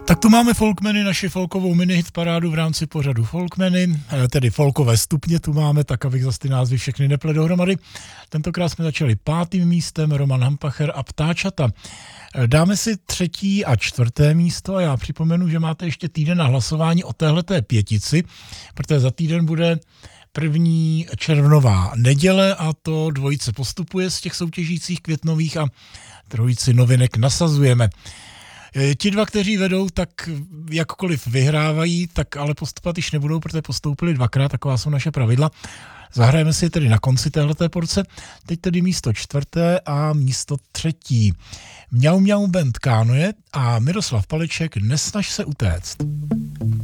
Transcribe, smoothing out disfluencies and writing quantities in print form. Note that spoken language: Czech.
Tak tu máme Folkmeny, naši folkovou mini-hit parádu v rámci pořadu Folkmeny, tedy folkové stupně tu máme, tak abych zase ty názvy všechny neplet dohromady. Tentokrát jsme začali 5. místem, Roman Hampacher a Ptáčata. Dáme si 3. a 4. místo a já připomenu, že máte ještě týden na hlasování o téhleté pětici, protože za týden bude 1. červnová neděle a to dvojice postupuje z těch soutěžících květnových a trojici novinek nasazujeme. Ti dva, kteří vedou, tak jakkoliv vyhrávají, tak ale postupovat již nebudou, protože postoupili 2krát, taková jsou naše pravidla. Zahrajeme si je tedy na konci téhleté porce. Teď tedy místo 4. a místo 3. Mňau Mňau Band Kánoje a Miroslav Paleček Nesnaž se utéct.